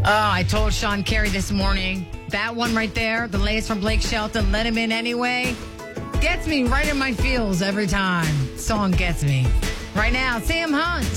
I told Sean Carey this morning, that one right there, the latest from Blake Shelton, Let Him In Anyway, gets me right in my feels every time. Song gets me. Right now, Sam Hunt.